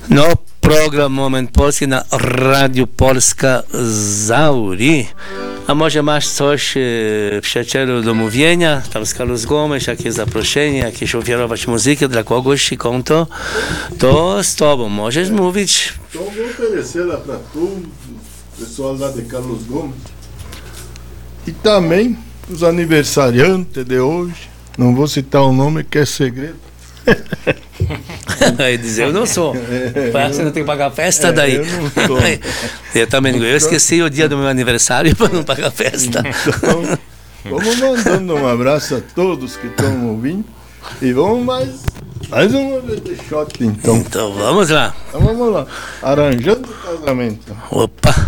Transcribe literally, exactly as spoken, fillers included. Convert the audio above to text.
No program Moment Polski na Radio Polska Zauri. A może masz coś, e, przyjacielu, do mówienia? Tam z Carlos Gomes, jakieś zaproszenie, jakieś ofiarować muzykę dla kogoś i konto, to z tobą możesz mówić. Então vou oferecer lá para tu, pessoal lá de Carlos Gomes. E também os aniversariantes de hoje. Não vou citar o nome que é segredo. Aí dizer, eu não sou. Parece que você não tem que pagar a festa daí. É, eu não sou. Eu também não. Eu esqueci o dia do meu aniversário para não pagar a festa. Então, vamos mandando um abraço a todos que estão ouvindo. E vamos mais, mais uma vez de shot então. Então vamos lá. Então vamos lá. Arranjando o casamento. Opa!